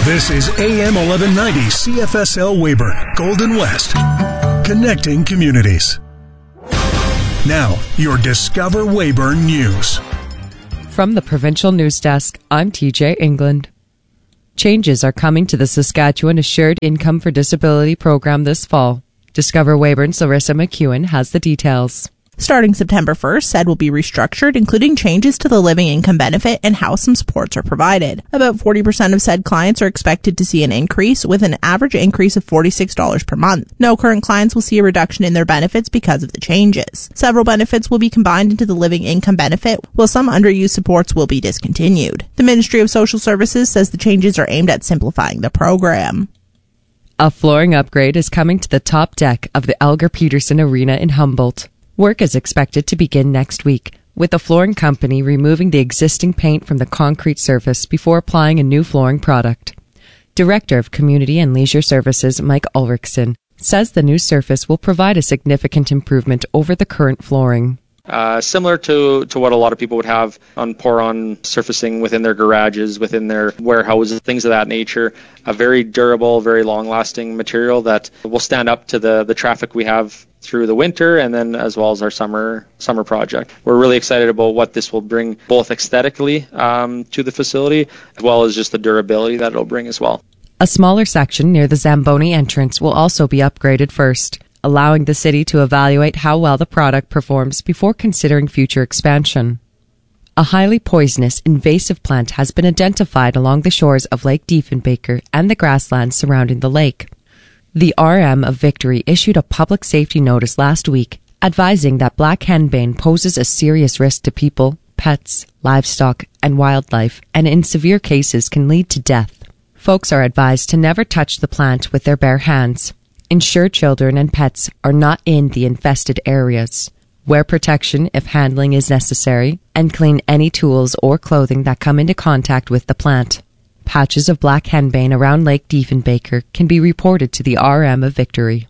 This is AM 1190 CFSL Weyburn, Golden West, connecting communities. Now, your Discover Weyburn News. From the Provincial News Desk, I'm TJ England. Changes are coming to the Saskatchewan Assured Income for Disability program this fall. Discover Weyburn's Larissa McEwen has the details. Starting September 1st, SED will be restructured, including changes to the living income benefit and how some supports are provided. About 40% of SED clients are expected to see an increase, with an average increase of $46 per month. No current clients will see a reduction in their benefits because of the changes. Several benefits will be combined into the living income benefit, while some underused supports will be discontinued. The Ministry of Social Services says the changes are aimed at simplifying the program. A flooring upgrade is coming to the top deck of the Elgar Peterson Arena in Humboldt. Work is expected to begin next week, with the flooring company removing the existing paint from the concrete surface before applying a new flooring product. Director of Community and Leisure Services Mike Ulrichsen says the new surface will provide a significant improvement over the current flooring. Similar to what a lot of people would have on pour-on surfacing within their garages, within their warehouses, things of that nature. A very durable, very long-lasting material that will stand up to the traffic we have through the winter and then as well as our summer project. We're really excited about what this will bring both aesthetically to the facility as well as just the durability that it'll bring as well. A smaller section near the Zamboni entrance will also be upgraded first, allowing the city to evaluate how well the product performs before considering future expansion. A highly poisonous invasive plant has been identified along the shores of Lake Diefenbaker and the grasslands surrounding the lake. The RM of Victory issued a public safety notice last week advising that black henbane poses a serious risk to people, pets, livestock, and wildlife, and in severe cases can lead to death. Folks are advised to never touch the plant with their bare hands. Ensure children and pets are not in the infested areas. Wear protection if handling is necessary, and clean any tools or clothing that come into contact with the plant. Patches of black henbane around Lake Diefenbaker can be reported to the RM of Victory.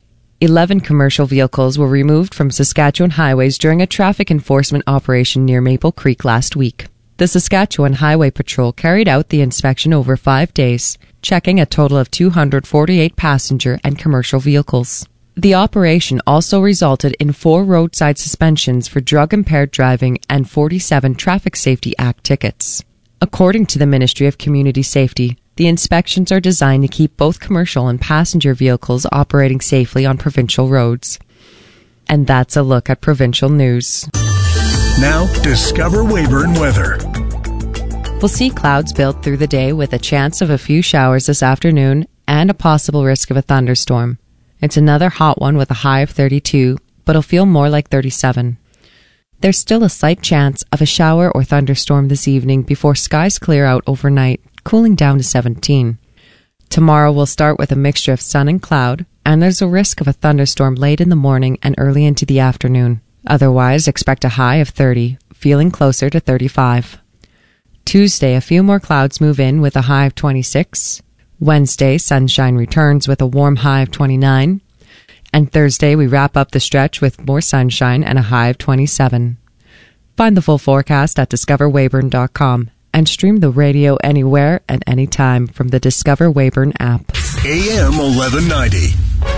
11 commercial vehicles were removed from Saskatchewan highways during a traffic enforcement operation near Maple Creek last week. The Saskatchewan Highway Patrol carried out the inspection over 5 days, checking a total of 248 passenger and commercial vehicles. The operation also resulted in 4 roadside suspensions for drug-impaired driving and 47 Traffic Safety Act tickets. According to the Ministry of Community Safety, the inspections are designed to keep both commercial and passenger vehicles operating safely on provincial roads. And that's a look at provincial news. Now, Discover Weyburn weather. We'll see clouds build through the day with a chance of a few showers this afternoon and a possible risk of a thunderstorm. It's another hot one with a high of 32, but it'll feel more like 37. There's still a slight chance of a shower or thunderstorm this evening before skies clear out overnight, cooling down to 17. Tomorrow will start with a mixture of sun and cloud, and there's a risk of a thunderstorm late in the morning and early into the afternoon. Otherwise, expect a high of 30, feeling closer to 35. Tuesday, a few more clouds move in with a high of 26. Wednesday, sunshine returns with a warm high of 29. And Thursday, we wrap up the stretch with more sunshine and a high of 27. Find the full forecast at discoverweyburn.com and stream the radio anywhere and anytime from the Discover Weyburn app. AM 1190.